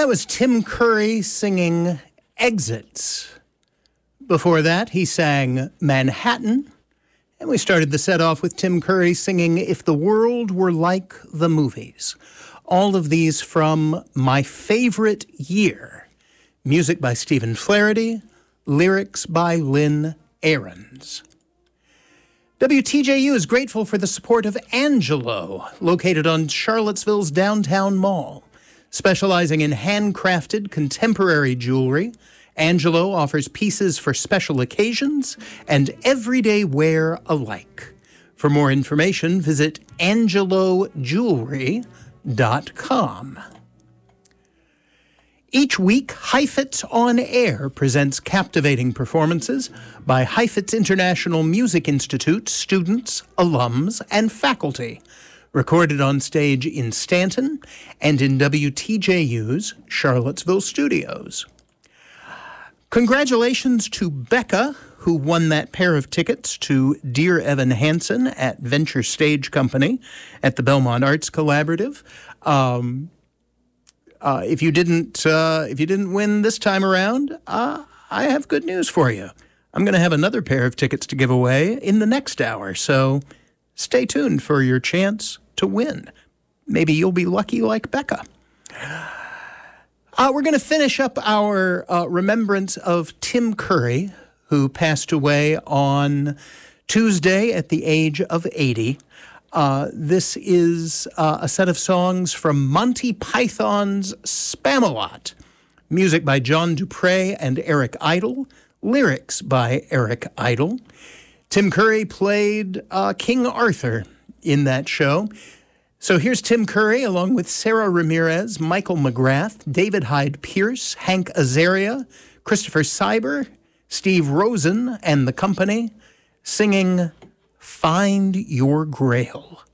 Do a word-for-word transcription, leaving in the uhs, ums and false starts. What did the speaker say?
That was Tim Curry singing Exits. Before that, he sang Manhattan. And we started the set off with Tim Curry singing If the World Were Like the Movies. All of these from My Favorite Year. Music by Stephen Flaherty, lyrics by Lynn Ahrens. W T J U is grateful for the support of Angelo, located on Charlottesville's downtown mall. Specializing in handcrafted contemporary jewelry, Angelo offers pieces for special occasions and everyday wear alike. For more information, visit angelo jewelry dot com. Each week, Heifetz On Air presents captivating performances by Heifetz International Music Institute students, alums, and faculty, recorded on stage in Stanton and in W T J U's Charlottesville studios. Congratulations to Becca, who won that pair of tickets to Dear Evan Hansen at Venture Stage Company at the Belmont Arts Collaborative. Um, uh, if you didn't, uh, if you didn't win this time around, uh, I have good news for you. I'm going to have another pair of tickets to give away in the next hour, so stay tuned for your chance to win. Maybe you'll be lucky like Becca. Uh, we're going to finish up our uh, remembrance of Tim Curry, who passed away on Tuesday at the age of eighty. Uh, this is uh, a set of songs from Monty Python's Spamalot. Music by John Dupre and Eric Idle. Lyrics by Eric Idle. Tim Curry played uh, King Arthur in that show. So here's Tim Curry along with Sarah Ramirez, Michael McGrath, David Hyde Pierce, Hank Azaria, Christopher Cyber, Steve Rosen, and the company singing Find Your Grail.